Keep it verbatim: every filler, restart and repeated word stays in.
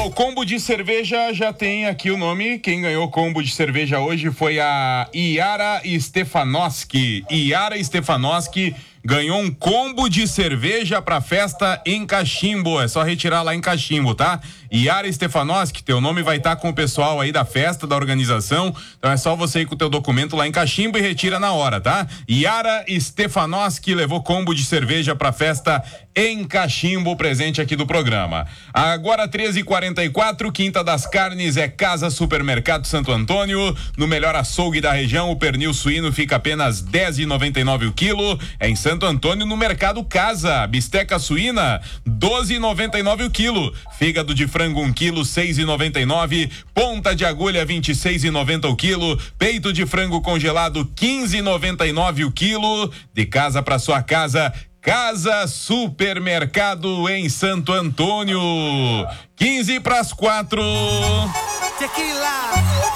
o combo de cerveja já tem aqui o nome. Quem ganhou o combo de cerveja hoje foi a Iara Stefanoski. Iara Stefanoski ganhou um combo de cerveja pra festa em Cachimbo. É só retirar lá em Cachimbo, tá? Iara Stefanoski, teu nome vai estar tá com o pessoal aí da festa, da organização. Então é só você ir com o teu documento lá em Cachimbo e retira na hora, tá? Iara Stefanoski levou combo de cerveja pra festa em Cachimbo, presente aqui do programa. Agora treze e quarenta e quatro, Quinta das Carnes é Casa Supermercado Santo Antônio. No melhor açougue da região, o pernil suíno fica apenas dez reais e noventa e nove centavos o quilo. É em Santo Antônio, no Mercado Casa. Bisteca suína, doze reais e noventa e nove centavos o quilo. Fígado de frango, um quilo, seis reais e noventa e nove centavos. Ponta de agulha, vinte e seis reais e noventa centavos o quilo. Peito de frango congelado, quinze reais e noventa e nove centavos o quilo. De casa para sua casa, Casa Supermercado em Santo Antônio. quinze para as quatro. Tequila.